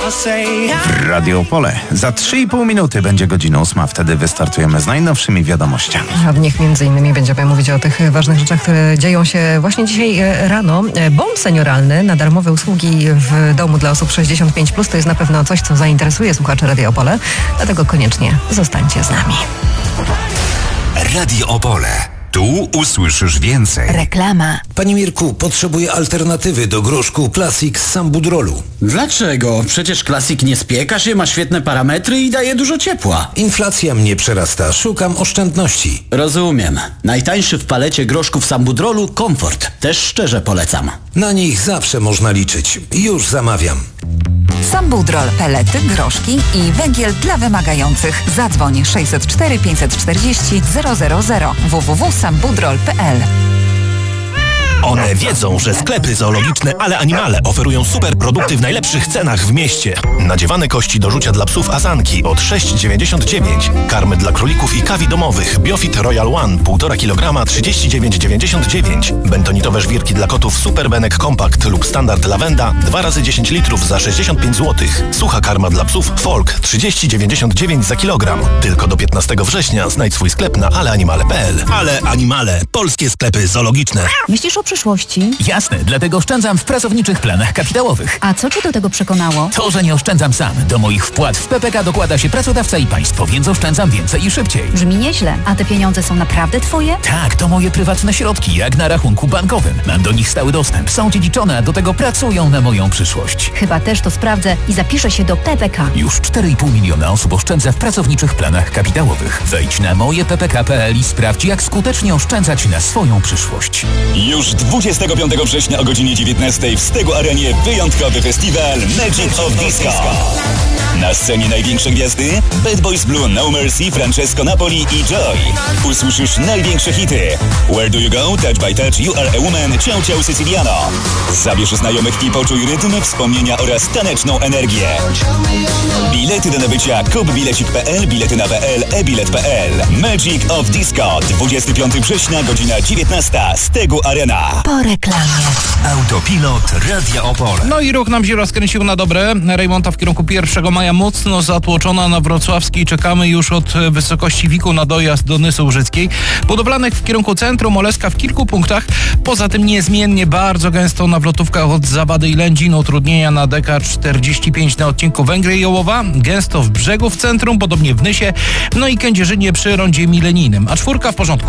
Radio Opole. Za 3,5 minuty będzie godzina 8. Wtedy wystartujemy z najnowszymi wiadomościami. A w nich m.in. będziemy mówić o tych ważnych rzeczach, które dzieją się właśnie dzisiaj rano. Bon senioralny na darmowe usługi w domu dla osób 65+. To jest na pewno coś, co zainteresuje słuchaczy Radio Opole. Dlatego koniecznie zostańcie z nami. Radio Opole. Tu usłyszysz więcej. Reklama. Panie Mirku, potrzebuję alternatywy do groszku Classic z Sambudrolu. Dlaczego? Przecież Classic nie spieka się, ma świetne parametry i daje dużo ciepła. Inflacja mnie przerasta, szukam oszczędności. Rozumiem. Najtańszy w palecie groszków Sambudrolu Comfort. Też szczerze polecam. Na nich zawsze można liczyć. Już zamawiam. Sambudrol, pelety, groszki i węgiel dla wymagających. Zadzwoń 604 540 000 www.sambudrol.pl. One wiedzą, że sklepy zoologiczne Ale Animale oferują super produkty w najlepszych cenach w mieście. Nadziewane kości do rzucia dla psów Azanki od 6,99. Karmy dla królików i kawi domowych Biofit Royal One 1,5 kg 39,99. Bentonitowe żwirki dla kotów Super Benek Compact lub Standard Lavenda 2 razy 10 litrów za 65 zł. Sucha karma dla psów Folk 30,99 za kilogram. Tylko do 15 września znajdź swój sklep na aleanimale.pl. Ale Animale. Polskie sklepy zoologiczne. Myślisz o przyszłości? Jasne, dlatego oszczędzam w pracowniczych planach kapitałowych. A co cię do tego przekonało? To, że nie oszczędzam sam. Do moich wpłat w PPK dokłada się pracodawca i państwo, więc oszczędzam więcej i szybciej. Brzmi nieźle. A te pieniądze są naprawdę twoje? Tak, to moje prywatne środki, jak na rachunku bankowym. Mam do nich stały dostęp, są dziedziczone, a do tego pracują na moją przyszłość. Chyba też to sprawdzę i zapiszę się do PPK. Już 4,5 miliona osób oszczędza w pracowniczych planach kapitałowych. Wejdź na mojeppk.pl i sprawdź, jak skutecznie oszczędzać na swoją przyszłość. Już 25 września o godzinie 19 w Stegu Arenie wyjątkowy festiwal Magic of Disco. Na scenie największe gwiazdy Bad Boys Blue, No Mercy, Francesco Napoli i Joy. Usłyszysz największe hity Where Do You Go, Touch by Touch, You Are a Woman, Ciao Ciao Siciliano. Zabierz znajomych i poczuj rytm, wspomnienia oraz taneczną energię. Bilety do nabycia kupbilecik.pl, bilety na PL, e-bilet.pl. Magic of Disco, 25 września, godzina 19, Stegu Arena. Po reklamie. Autopilot Radia Opole. No i ruch nam się rozkręcił na dobre. Remonta w kierunku 1 maja mocno zatłoczona na Wrocławskiej. Czekamy już od wysokości Wiku na dojazd do Nysy Łużyckiej. Budowlanych w kierunku centrum Oleska w kilku punktach. Poza tym niezmiennie bardzo gęsto na wlotówkach od Zawady i Lędzin. Utrudnienia na DK45 na odcinku Węgry i Jołowa. Gęsto w Brzegu w centrum, podobnie w Nysie. No i Kędzierzynie przy rondzie milenijnym. A 4 w porządku.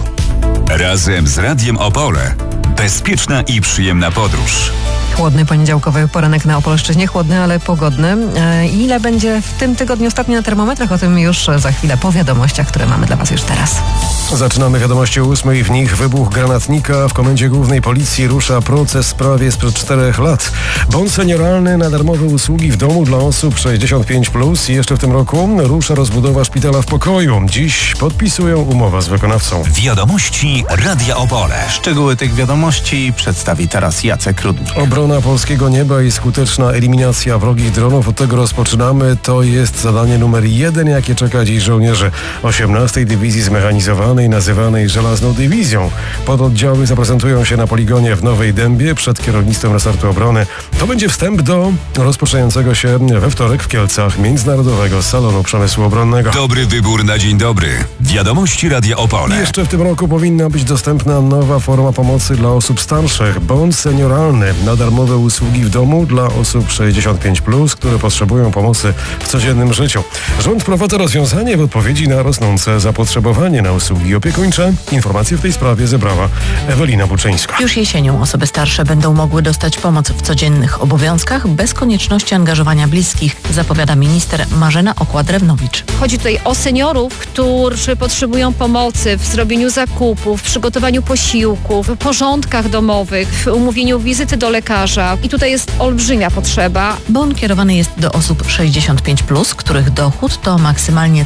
Razem z Radiem Opole. Bezpieczna i przyjemna podróż. Chłodny poniedziałkowy poranek na Opolszczyźnie, chłodny, ale pogodny. Ile będzie w tym tygodniu ostatnio na termometrach? O tym już za chwilę po wiadomościach, które mamy dla Was już teraz. Zaczynamy wiadomości o 8. W nich wybuch granatnika. W Komendzie Głównej Policji rusza proces w sprawie sprzed 4 lat. Bon senioralny na darmowe usługi w domu dla osób 65+. I jeszcze w tym roku rusza rozbudowa szpitala w Pokoju. Dziś podpisują umowę z wykonawcą. Wiadomości Radia Opole. Szczegóły tych wiadomości przedstawi teraz Jacek Rudnik. Obrona polskiego nieba i skuteczna eliminacja wrogich dronów. Od tego rozpoczynamy. To jest zadanie numer 1, jakie czeka dziś żołnierzy 18. Dywizji Zmechanizowanej, nazywanej Żelazną Dywizją. Pododdziały zaprezentują się na poligonie w Nowej Dębie przed kierownictwem resortu obrony. To będzie wstęp do rozpoczynającego się we wtorek w Kielcach Międzynarodowego Salonu Przemysłu Obronnego. Dobry wybór na dzień dobry. Wiadomości Radia Opole. I jeszcze w tym roku powinna być dostępna nowa forma pomocy dla osób starszych. Bon senioralny na darmowe usługi w domu dla osób 65+, które potrzebują pomocy w codziennym życiu. Rząd wprowadza rozwiązanie w odpowiedzi na rosnące zapotrzebowanie na usługi opiekuńcze. Informacje w tej sprawie zebrała Ewelina Buczyńska. Już jesienią osoby starsze będą mogły dostać pomoc w codziennych obowiązkach bez konieczności angażowania bliskich, zapowiada minister Marzena Okła-Drewnowicz. Chodzi tutaj o seniorów, którzy potrzebują pomocy w zrobieniu zakupów, w przygotowaniu posiłków, w porządkach domowych, w umówieniu wizyty do lekarza. I tutaj jest olbrzymia potrzeba. Bon kierowany jest do osób 65+, których dochód to maksymalnie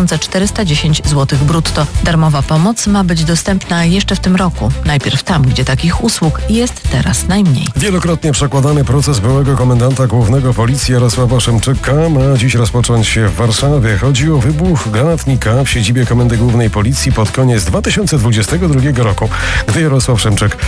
3410 zł brutto. Darmowa pomoc ma być dostępna jeszcze w tym roku. Najpierw tam, gdzie takich usług jest teraz najmniej. Wielokrotnie przekładany proces byłego komendanta głównego policji Jarosława Szymczyka ma dziś rozpocząć się w Warszawie. Chodzi o wybuch granatnika w siedzibie Komendy Głównej Policji pod koniec 2022 roku, gdy Jarosław Szymczyk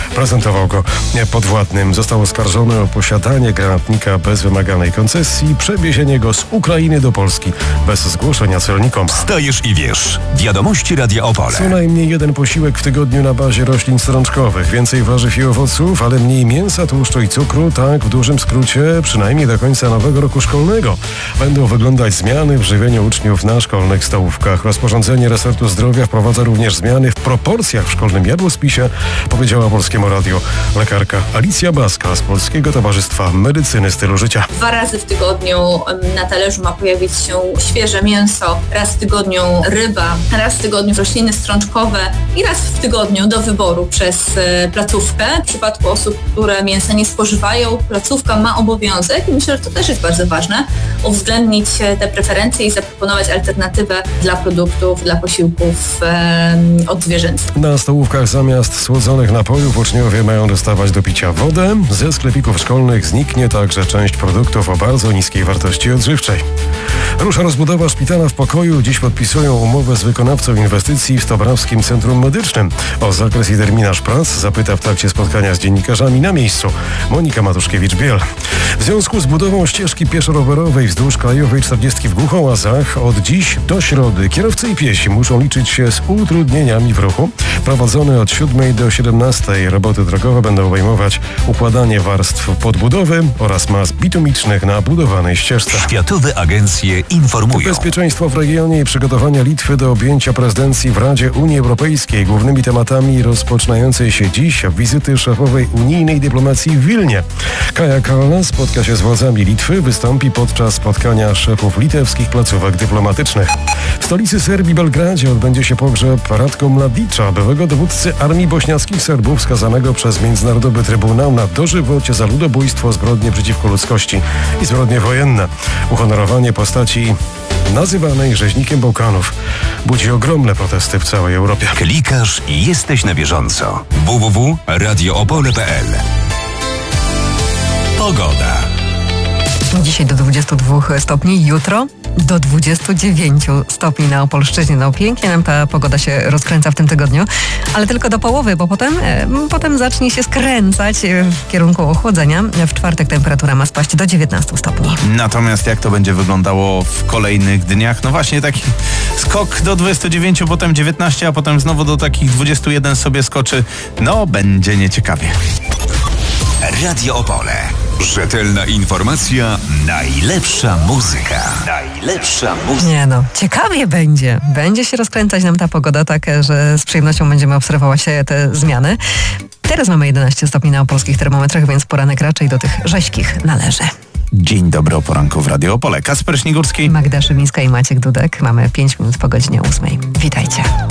Prezentował go podwładnym. Został oskarżony o posiadanie granatnika bez wymaganej koncesji i przewiezienie go z Ukrainy do Polski bez zgłoszenia celnikom. Wstajesz i wiesz. Wiadomości Radia Opole. Co najmniej jeden posiłek w tygodniu na bazie roślin strączkowych. Więcej warzyw i owoców, ale mniej mięsa, tłuszczu i cukru. Tak, w dużym skrócie, przynajmniej do końca nowego roku szkolnego. Będą wyglądać zmiany w żywieniu uczniów na szkolnych stołówkach. Rozporządzenie resortu zdrowia wprowadza również zmiany w proporcjach w szkolnym jadłospisie, powiedziała Polskiemu Radiu lekarka Alicja Baska z Polskiego Towarzystwa Medycyny Stylu Życia. 2 razy w tygodniu na talerzu ma pojawić się świeże mięso, raz w tygodniu ryba, raz w tygodniu rośliny strączkowe i raz w tygodniu do wyboru przez placówkę. W przypadku osób, które mięsa nie spożywają, placówka ma obowiązek, i myślę, że to też jest bardzo ważne, uwzględnić te preferencje i zaproponować alternatywę dla produktów, dla posiłków odzwierzęcych. Na stołówkach zamiast słodzonych napojów uczniowie mają dostawać do picia wodę. Ze sklepików szkolnych zniknie także część produktów o bardzo niskiej wartości odżywczej. Rusza rozbudowa szpitala w Pokoju. Dziś podpisują umowę z wykonawcą inwestycji w Stobrawskim Centrum Medycznym. O zakres i terminarz prac zapyta w trakcie spotkania z dziennikarzami na miejscu Monika Matuszkiewicz-Biel. W związku z budową ścieżki pieszo-rowerowej wzdłuż Krajowej 40 w Głuchołazach od dziś do środy kierowcy i piesi muszą liczyć się z utrudnieniami w ruchu. Prowadzone od 7 do 17 roboty drogowe będą obejmować układanie warstw podbudowy oraz mas bitumicznych na budowanej ścieżce. Światowe agencje informują. Bezpieczeństwo w regionie i przygotowania Litwy do objęcia prezydencji w Radzie Unii Europejskiej. Głównymi tematami rozpoczynającej się dziś wizyty szefowej unijnej dyplomacji w Wilnie. Kaja Kallas spotka się z władzami Litwy, wystąpi podczas spotkania szefów litewskich placówek dyplomatycznych. W stolicy Serbii, Belgradzie, odbędzie się pogrzeb Ratko Mladića, byłego dowódcy armii bośniackich Serbów skazanego przez Międzynarodowy Trybunał na dożywocie za ludobójstwo, zbrodnie przeciwko ludzkości i zbrodnie wojenne. Uhonorowanie postaci nazywanej rzeźnikiem Bałkanów budzi ogromne protesty w całej Europie. Klikasz i jesteś na bieżąco. www.radioopole.pl. Pogoda. Dzisiaj do 22 stopni, jutro do 29 stopni na Opolszczyźnie. No pięknie nam ta pogoda się rozkręca w tym tygodniu, ale tylko do połowy, bo potem zacznie się skręcać w kierunku ochłodzenia. W czwartek temperatura ma spaść do 19 stopni. Natomiast jak to będzie wyglądało w kolejnych dniach? No właśnie taki skok do 29, potem 19, a potem znowu do takich 21 sobie skoczy. No będzie nieciekawie. Radio Opole. Rzetelna informacja, najlepsza muzyka. Najlepsza muzyka. Nie no, ciekawie będzie. Będzie się rozkręcać nam ta pogoda, tak, że z przyjemnością będziemy obserwować te zmiany. Teraz mamy 11 stopni na opolskich termometrach, więc poranek raczej do tych rześkich należy. Dzień dobry o poranku w Radio Opole. Kacper Śnigurski, Magda Szywińska i Maciek Dudek. Mamy 5 minut po godzinie 8. Witajcie.